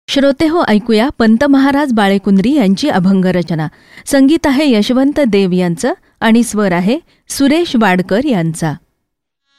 श्रोते हो, ऐकूया पंत महाराज बाळेकुंद्री यांची अभंग रचना. संगीत आहे यशवंत देव यांचं आणि स्वर आहे सुरेश वाडकर यांचा.